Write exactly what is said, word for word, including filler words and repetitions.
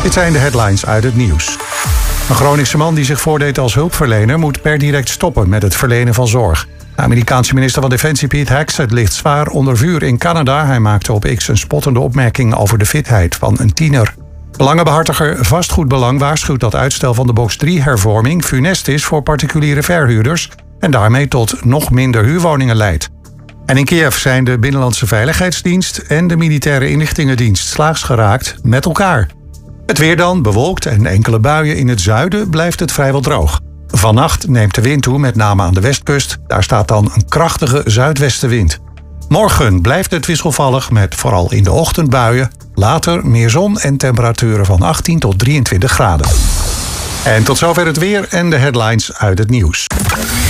Dit zijn de headlines uit het nieuws. Een Groningse man die zich voordeed als hulpverlener moet per direct stoppen met het verlenen van zorg. De Amerikaanse minister van Defensie Pete Hegseth ligt zwaar onder vuur in Canada. Hij maakte op X een spottende opmerking over de fitheid van een tiener. Belangenbehartiger Vastgoedbelang waarschuwt dat uitstel van de box drie hervorming funest is voor particuliere verhuurders en daarmee tot nog minder huurwoningen leidt. En in Kiev zijn de Binnenlandse Veiligheidsdienst en de Militaire Inlichtingendienst slaags geraakt met elkaar. Het weer dan, bewolkt en enkele buien in het zuiden, blijft het vrijwel droog. Vannacht neemt de wind toe, met name aan de westkust. Daar staat dan een krachtige zuidwestenwind. Morgen blijft het wisselvallig met vooral in de ochtend buien. Later meer zon en temperaturen van achttien tot drieëntwintig graden. En tot zover het weer en de headlines uit het nieuws.